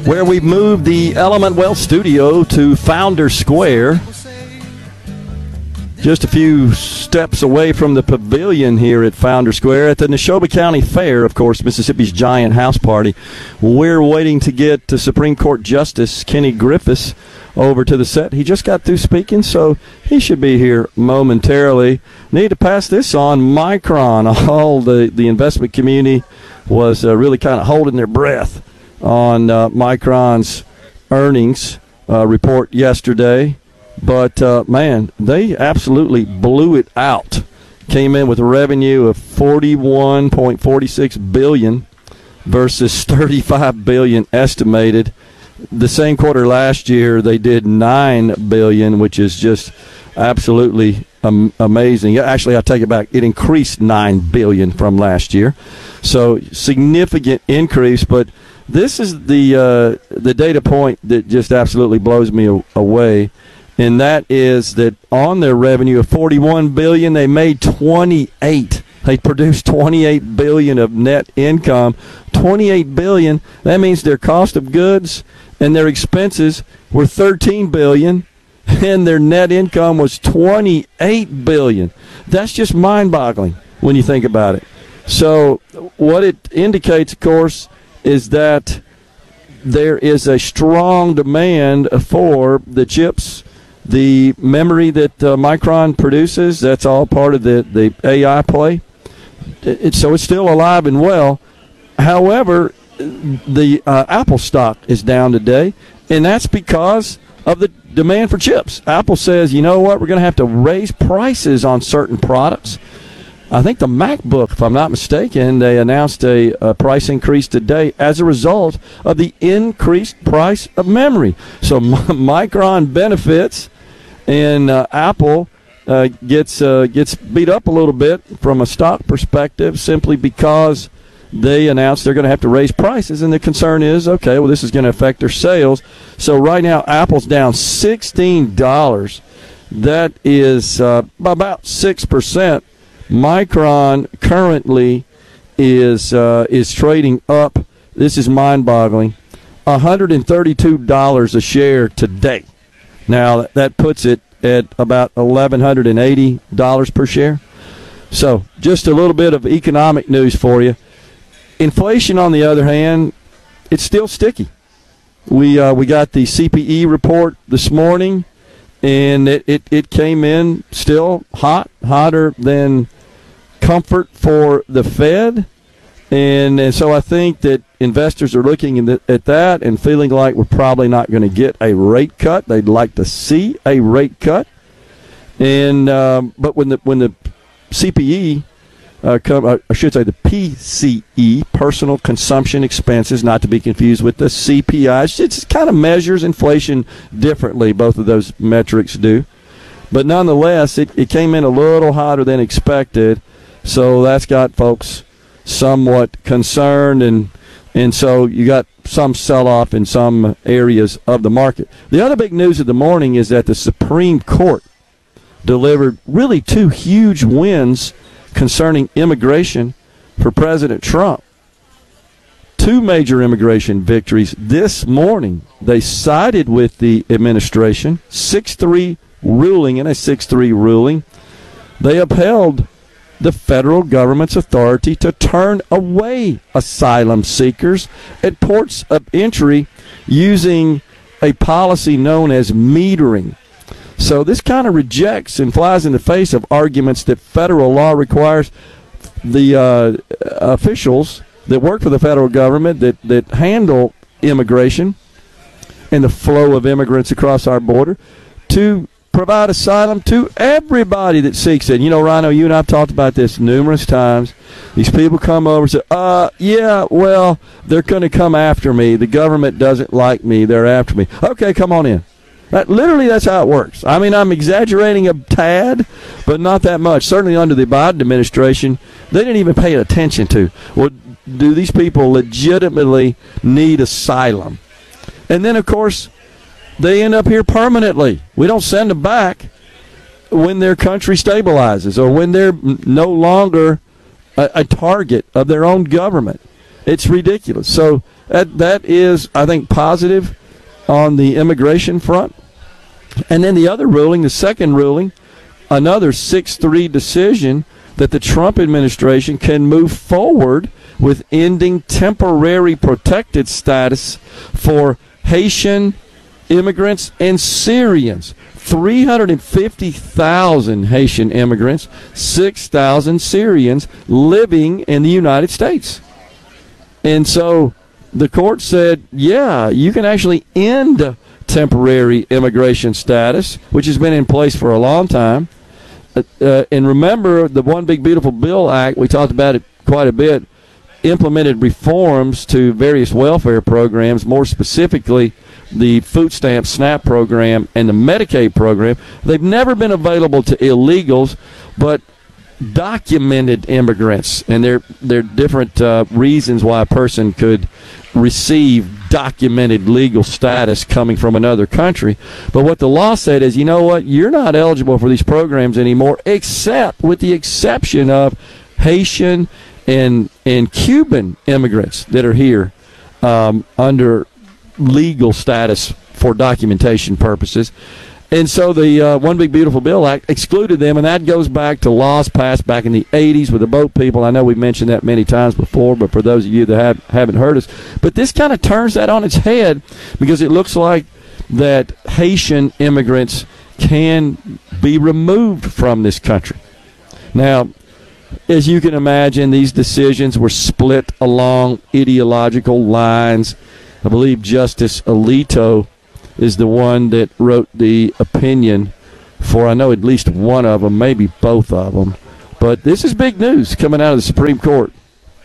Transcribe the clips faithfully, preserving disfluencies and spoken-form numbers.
where we've moved the Element Wealth studio to Founder Square. Just a few steps away from the pavilion here at Founder Square at the Neshoba County Fair, of course, Mississippi's giant house party. We're waiting to get to Supreme Court Justice Kenny Griffiths over to the set. He just got through speaking, so he should be here momentarily. Need to pass this on. Micron, all the, the investment community was uh, really kind of holding their breath on uh, Micron's earnings uh, report yesterday. But, uh, man, they absolutely blew it out. Came in with a revenue of forty-one point four six billion dollars versus thirty-five billion dollars estimated. The same quarter last year, they did nine billion dollars, which is just absolutely um, amazing. Actually, I take it back. It increased nine billion dollars from last year. So, significant increase, but this is the uh, the data point that just absolutely blows me away. And that is that on their revenue of forty-one billion dollars, they made twenty-eight. They produced twenty-eight billion dollars of net income. twenty-eight billion dollars, that means their cost of goods and their expenses were thirteen billion dollars, and their net income was twenty-eight billion dollars. That's just mind-boggling when you think about it. So what it indicates, of course, is that there is a strong demand for the chips, the memory that uh, Micron produces. That's all part of the, the A I play. It, it, so it's still alive and well. However, the uh, Apple stock is down today, and that's because of the demand for chips. Apple says, you know what, we're going to have to raise prices on certain products. I think the MacBook, if I'm not mistaken, they announced a, a price increase today as a result of the increased price of memory. So M- Micron benefits, and uh, Apple uh, gets uh, gets beat up a little bit from a stock perspective simply because they announced they're going to have to raise prices, and the concern is, okay, well, this is going to affect their sales. So right now, Apple's down sixteen dollars. That is uh, about six percent. Micron currently is uh, is trading up. This is mind-boggling. one hundred thirty-two dollars a share today. Now that puts it at about eleven eighty dollars per share. So just a little bit of economic news for you. Inflation, on the other hand, it's still sticky. We uh, we got the C P E report this morning, and it, it, it came in still hot, hotter than comfort for the Fed. And, and so I think that investors are looking in the, at that and feeling like we're probably not going to get a rate cut. They'd like to see a rate cut. And um, but when the when the C P E uh, come, uh, I should say the P C E, personal consumption expenses, not to be confused with the C P I. It's, it's kind of measures inflation differently. Both of those metrics do. But nonetheless, it, it came in a little hotter than expected. So that's got folks somewhat concerned, and and so you got some sell-off in some areas of the market. The other big news of the morning is that the Supreme Court delivered really two huge wins concerning immigration for President Trump. Two major immigration victories this morning. They sided with the administration, six three ruling, in a six three ruling. They upheld the federal government's authority to turn away asylum seekers at ports of entry using a policy known as metering. So this kind of rejects and flies in the face of arguments that federal law requires the uh, officials that work for the federal government that, that handle immigration and the flow of immigrants across our border to provide asylum to everybody that seeks it. You know, Rhino, you and I have talked about this numerous times. These people come over and say, uh, yeah, well, they're going to come after me. The government doesn't like me. They're after me. Okay, come on in. That, literally, that's how it works. I mean, I'm exaggerating a tad, but not that much. Certainly under the Biden administration, they didn't even pay attention to, well, do these people legitimately need asylum? And then, of course, they end up here permanently. We don't send them back when their country stabilizes or when they're no longer a, a target of their own government. It's ridiculous. So that that is, I think, positive on the immigration front. And then the other ruling, the second ruling, another six three decision that the Trump administration can move forward with ending temporary protected status for Haitian immigrants and Syrians. three hundred fifty thousand Haitian immigrants, six thousand Syrians living in the United States. And so the court said, yeah, you can actually end temporary immigration status, which has been in place for a long time. Uh, uh, and remember, the One Big Beautiful Bill Act, we talked about it quite a bit, implemented reforms to various welfare programs, more specifically the food stamp SNAP program and the Medicaid program. They've never been available to illegals, but documented immigrants, and there there are different uh, reasons why a person could receive documented legal status coming from another country. But what the law said is, you know what, you're not eligible for these programs anymore, except with the exception of Haitian and and Cuban immigrants that are here um, under legal status for documentation purposes. And so the uh, One Big Beautiful Bill Act excluded them, and that goes back to laws passed back in the eighties with the boat people. I know we've mentioned that many times before, but for those of you that have, haven't heard us, but this kind of turns that on its head, because it looks like that Haitian immigrants can be removed from this country. Now, as you can imagine, these decisions were split along ideological lines. I believe Justice Alito is the one that wrote the opinion for, I know, at least one of them, maybe both of them. But this is big news coming out of the Supreme Court.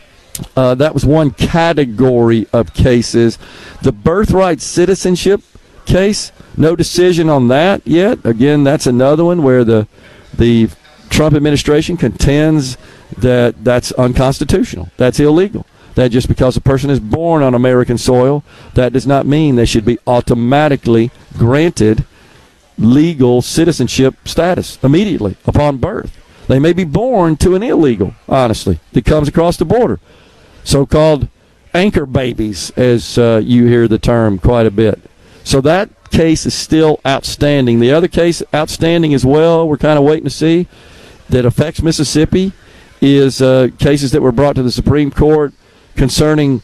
Uh, that was one category of cases. The birthright citizenship case, no decision on that yet. Again, that's another one where the the Trump administration contends that that's unconstitutional. That's illegal. That just because a person is born on American soil, that does not mean they should be automatically granted legal citizenship status immediately upon birth. They may be born to an illegal, honestly, that comes across the border. So-called anchor babies, as uh, you hear the term quite a bit. So that case is still outstanding. The other case outstanding as well, we're kind of waiting to see, that affects Mississippi, is uh, cases that were brought to the Supreme Court concerning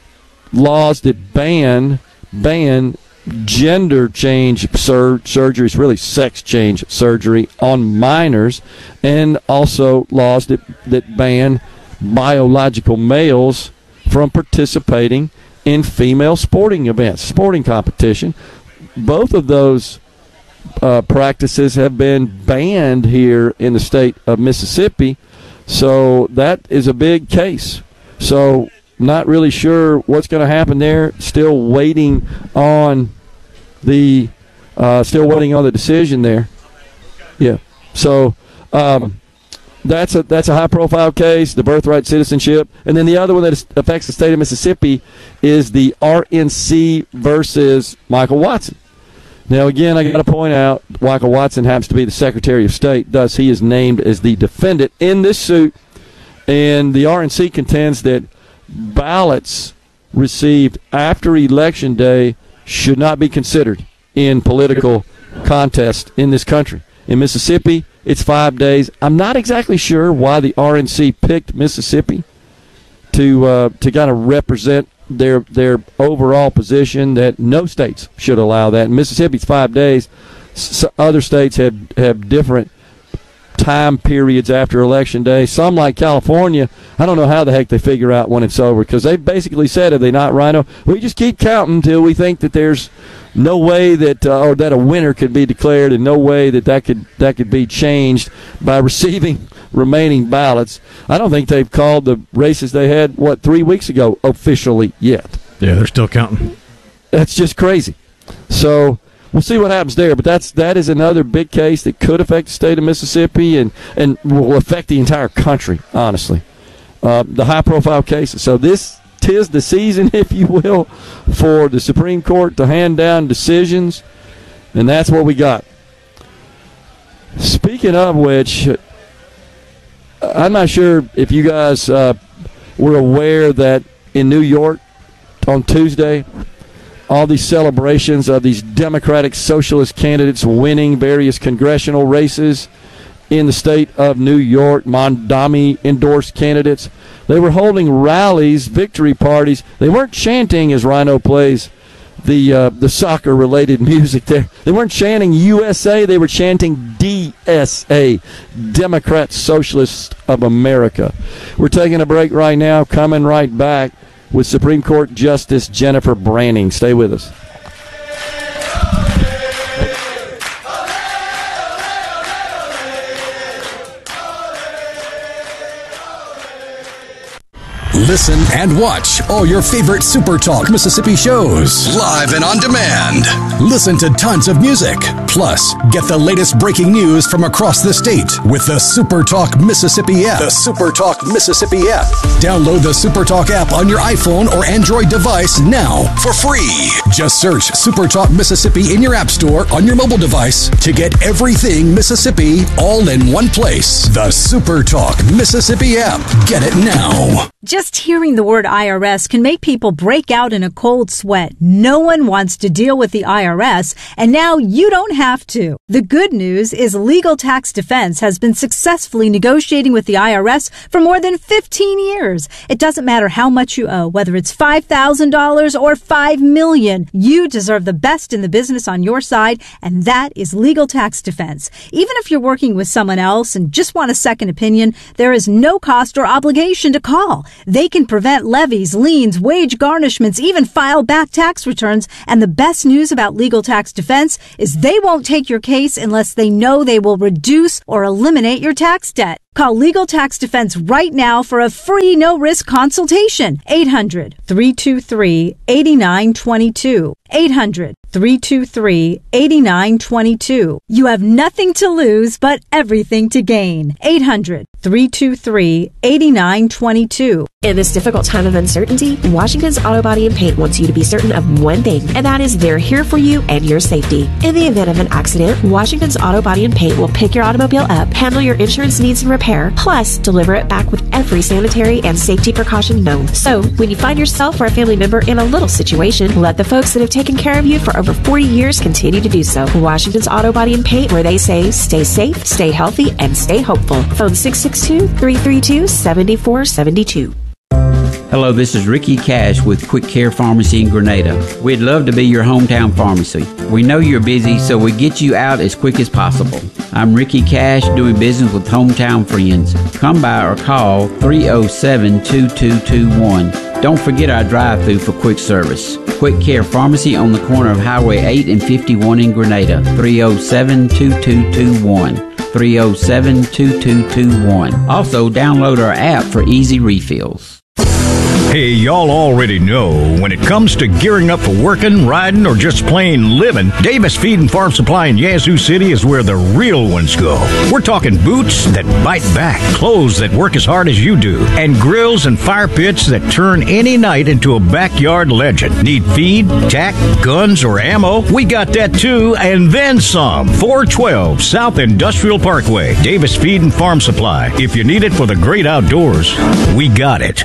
laws that ban ban gender change sur- surgeries, really sex change surgery on minors, and also laws that, that ban biological males from participating in female sporting events, sporting competition. Both of those uh, practices have been banned here in the state of Mississippi, so that is a big case. So not really sure what's going to happen there. Still waiting on the uh, still waiting on the decision there. Yeah. So um, that's a that's a high profile case, the birthright citizenship, and then the other one that affects the state of Mississippi is the R N C versus Michael Watson. Now again, I got to point out, Michael Watson happens to be the Secretary of State, thus he is named as the defendant in this suit, and the R N C contends that ballots received after Election Day should not be considered in political contest in this country. In Mississippi, it's five days. I'm not exactly sure why the R N C picked Mississippi to uh, to kind of represent their their overall position that no states should allow that. In Mississippi, it's five days. S- other states have, have different time periods after Election Day. Some, like California, I don't know how the heck they figure out when it's over, because they basically said, if they not Rhino, we just keep counting until we think that there's no way that uh, or that a winner could be declared, and no way that that could that could be changed by receiving remaining ballots. I don't think they've called the races they had, what, three weeks ago officially yet. Yeah, they're still counting. That's just crazy. So we'll see what happens there, but that's that is another big case that could affect the state of Mississippi and, and will affect the entire country, honestly. Uh, the high-profile cases. So this tis the season, if you will, for the Supreme Court to hand down decisions, and that's what we got. Speaking of which, I'm not sure if you guys uh, were aware that in New York, on Tuesday. All these celebrations of these Democratic Socialist candidates winning various congressional races in the state of New York. Mondami endorsed candidates. They were holding rallies, victory parties. They weren't chanting as Rhino plays the uh, the soccer-related music there. They weren't chanting U S A. They were chanting D S A, Democrat Socialists of America. We're taking a break right now, coming right back with Supreme Court Justice Jennifer Branning. Stay with us. Listen and watch all your favorite Super Talk Mississippi shows live and on demand. Listen to tons of music. Plus, get the latest breaking news from across the state with the Super Talk Mississippi app. The Super Talk Mississippi app. Download the Super Talk app on your iPhone or Android device now for free. Just search Super Talk Mississippi in your app store on your mobile device to get everything Mississippi all in one place. The Super Talk Mississippi app. Get it now. Just hearing the word I R S can make people break out in a cold sweat. No one wants to deal with the I R S, and now you don't have to. The good news is Legal Tax Defense has been successfully negotiating with the I R S for more than fifteen years. It doesn't matter how much you owe, whether it's five thousand dollars or five million dollars. You deserve the best in the business on your side, and that is Legal Tax Defense. Even if you're working with someone else and just want a second opinion, there is no cost or obligation to call. They can prevent levies, liens, wage garnishments, even file back tax returns. And the best news about Legal Tax Defense is they won't take your case unless they know they will reduce or eliminate your tax debt. Call Legal Tax Defense right now for a free no-risk consultation. eight hundred, three two three, eight nine two two. eight hundred, three two three, eight nine two two. You have nothing to lose but everything to gain. eight hundred, three two three, eight nine two two. In this difficult time of uncertainty, Washington's Auto Body and Paint wants you to be certain of one thing, and that is they're here for you and your safety. In the event of an accident, Washington's Auto Body and Paint will pick your automobile up, handle your insurance needs and repair, plus deliver it back with every sanitary and safety precaution known. So, when you find yourself or a family member in a little situation, let the folks that have taken care of you for over forty years continue to do so. Washington's Auto Body and Paint, where they say stay safe, stay healthy, and stay hopeful. Phone six six two, three three two, seven four seven two. Hello, this is Ricky Cash with Quick Care Pharmacy in Grenada. We'd love to be your hometown pharmacy. We know you're busy, so we get you out as quick as possible. I'm Ricky Cash, doing business with hometown friends. Come by or call three oh seven, two two two one. Don't forget our drive-thru for quick service. Quick Care Pharmacy on the corner of Highway eight and fifty-one in Grenada. three oh seven, two two two one. three oh seven, two two two one. Also, download our app for easy refills. Hey, y'all already know when it comes to gearing up for working, riding, or just plain living, Davis Feed and Farm Supply in Yazoo City is where the real ones go. We're talking boots that bite back, clothes that work as hard as you do, and grills and fire pits that turn any night into a backyard legend. Need feed, tack, guns, or ammo? We got that too, and then some. four twelve South Industrial Parkway, Davis Feed and Farm Supply. If you need it for the great outdoors, we got it.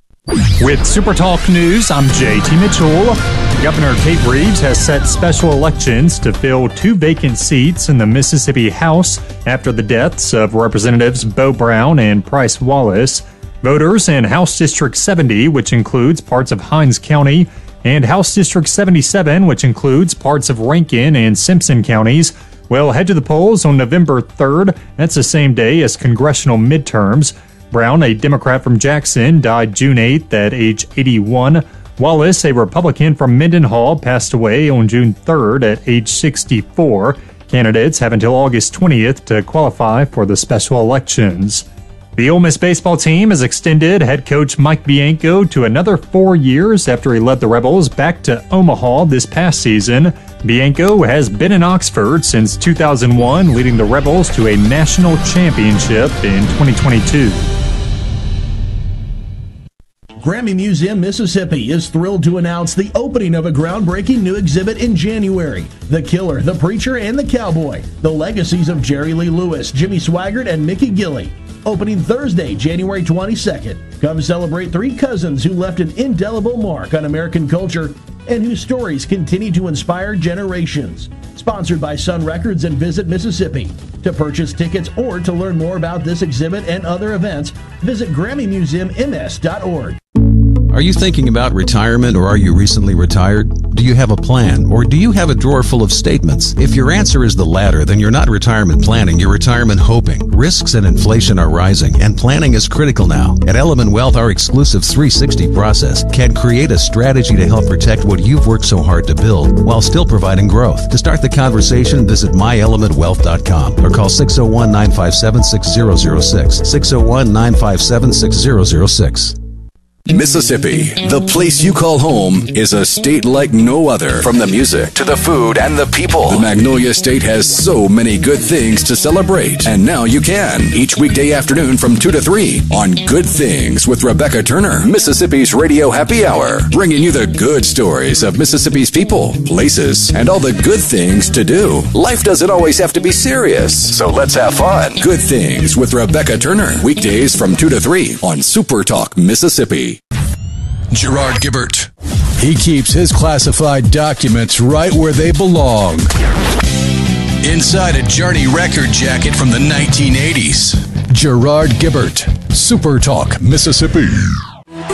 With Super Talk News, I'm J T Mitchell. Governor Tate Reeves has set special elections to fill two vacant seats in the Mississippi House after the deaths of Representatives Bo Brown and Price Wallace. Voters in House District seventy, which includes parts of Hinds County, and House District seventy-seven, which includes parts of Rankin and Simpson counties, will head to the polls on November third. That's the same day as congressional midterms. Brown, a Democrat from Jackson, died June eighth at age eighty-one. Wallace, a Republican from Mendenhall, passed away on June third at age sixty-four. Candidates have until August twentieth to qualify for the special elections. The Ole Miss baseball team has extended head coach Mike Bianco to another four years after he led the Rebels back to Omaha this past season. Bianco has been in Oxford since two thousand one, leading the Rebels to a national championship in twenty twenty-two. Grammy Museum Mississippi is thrilled to announce the opening of a groundbreaking new exhibit in January. The Killer, the Preacher, and the Cowboy, the legacies of Jerry Lee Lewis, Jimmy Swaggart, and Mickey Gilley. opening Thursday, January twenty-second. Come celebrate three cousins who left an indelible mark on American culture and whose stories continue to inspire generations. Sponsored by Sun Records and Visit Mississippi. To purchase tickets or to learn more about this exhibit and other events, visit Grammy Museum M S dot org. Are you thinking about retirement, or are you recently retired? Do you have a plan, or do you have a drawer full of statements? If your answer is the latter, then you're not retirement planning, you're retirement hoping. Risks and inflation are rising, and planning is critical now. At Element Wealth, our exclusive three sixty process can create a strategy to help protect what you've worked so hard to build while still providing growth. To start the conversation, visit my element wealth dot com or call six oh one, nine five seven, six oh oh six, six oh one, nine five seven, six oh oh six. Mississippi, the place you call home, is a state like no other. From the music to the food and the people, the Magnolia State has so many good things to celebrate. And now you can, each weekday afternoon from two to three on Good Things with Rebecca Turner, Mississippi's Radio Happy Hour, bringing you the good stories of Mississippi's people, places, and all the good things to do. Life doesn't always have to be serious, so let's have fun. Good Things with Rebecca Turner, weekdays from two to three on Super Talk Mississippi. Gerard Gibbert. He keeps his classified documents right where they belong. Inside a Journey record jacket from the nineteen eighties. Gerard Gibbert, Super Talk Mississippi.